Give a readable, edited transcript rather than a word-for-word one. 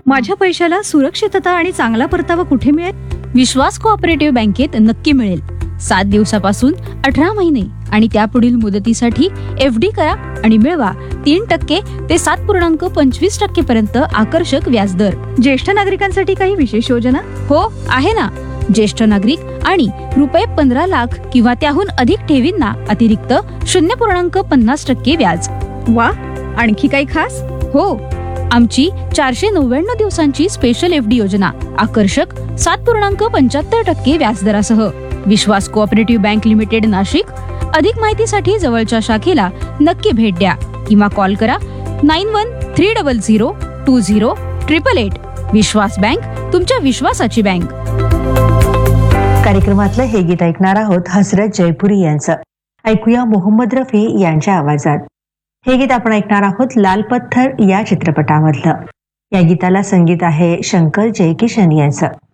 माझ्या पैशाला सुरक्षितता आणि चांगला परतावा कुठे मिळेल? विश्वास कोऑपरेटिव्ह बँकेत नक्की मिळेल. 7 दिवसापासून 18 महिने आणि त्यापुढील मुदतीसाठी FD करा आणि मिळवा 3% ते 7.25% पर्यंत आकर्षक व्याजदर. ज्येष्ठ नागरिकांसाठी काही विशेष योजना? हो आहे ना. ज्येष्ठ नागरिक आणि रुपये 15 लाख किंवा त्याहून अधिक ठेवींना अतिरिक्त 0.50% व्याज. वा, आणखी काही खास? हो, आमची 499 दिवसांची स्पेशल FD योजना आकर्षक 7.75% व्याजदरासह. विश्वास कोऑपरेटिव्ह बँक लिमिटेड, नाशिक. अधिक माहितीसाठी जवळच्या शाखेला नक्की भेट द्या किंवा कॉल करा 9130020888. विश्वास बँक, तुमच्या विश्वासाची बँक. कार्यक्रमातलं हे गीत ऐकणार आहोत हसरत जयपुरी यांचं. ऐकूया मोहम्मद रफी यांच्या आवाजात. हे गीत आपण ऐकणार आहोत लाल पत्थर या चित्रपटामधलं. या गीताला संगीत आहे शंकर जयकिशन यांचं.